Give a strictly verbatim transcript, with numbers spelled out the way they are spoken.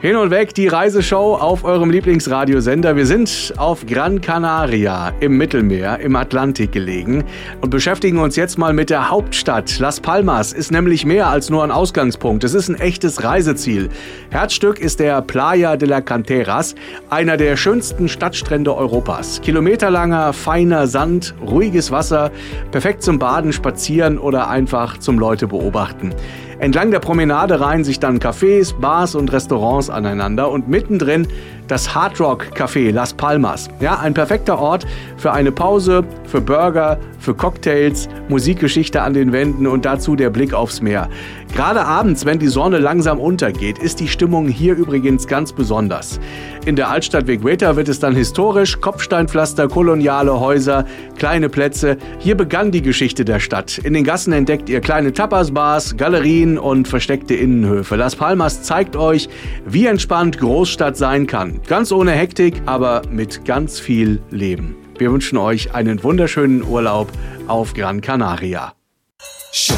Hin und weg, die Reiseshow auf eurem Lieblingsradiosender. Wir sind auf Gran Canaria im Mittelmeer, im Atlantik gelegen und beschäftigen uns jetzt mal mit der Hauptstadt. Las Palmas ist nämlich mehr als nur ein Ausgangspunkt. Es ist ein echtes Reiseziel. Herzstück ist der Playa de la Canteras, einer der schönsten Stadtstrände Europas. Kilometerlanger, feiner Sand, ruhiges Wasser, perfekt zum Baden, Spazieren oder einfach zum Leute beobachten. Entlang der Promenade reihen sich dann Cafés, Bars und Restaurants aneinander und mittendrin das Hard Rock Café Las Palmas. Ja, ein perfekter Ort für eine Pause, für Burger, für Cocktails, Musikgeschichte an den Wänden und dazu der Blick aufs Meer. Gerade abends, wenn die Sonne langsam untergeht, ist die Stimmung hier übrigens ganz besonders. In der Altstadt Vegueta wird es dann historisch, Kopfsteinpflaster, koloniale Häuser, kleine Plätze. Hier begann die Geschichte der Stadt. In den Gassen entdeckt ihr kleine Tapas-Bars, Galerien und versteckte Innenhöfe. Las Palmas zeigt euch, wie entspannt Großstadt sein kann. Ganz ohne Hektik, aber mit ganz viel Leben. Wir wünschen euch einen wunderschönen Urlaub auf Gran Canaria.